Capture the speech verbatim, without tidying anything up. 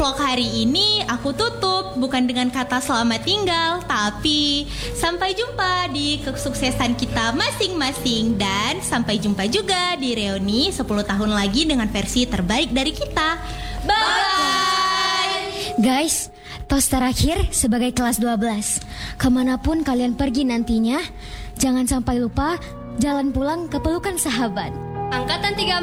vlog hari ini aku tutup bukan dengan kata selamat tinggal, tapi sampai jumpa di kesuksesan kita masing-masing. Dan sampai jumpa juga di reuni sepuluh tahun lagi dengan versi terbaik dari kita. Bye! Guys, tos terakhir sebagai kelas dua belas. Kemanapun kalian pergi nantinya, jangan sampai lupa jalan pulang ke pelukan sahabat. Angkatan tiga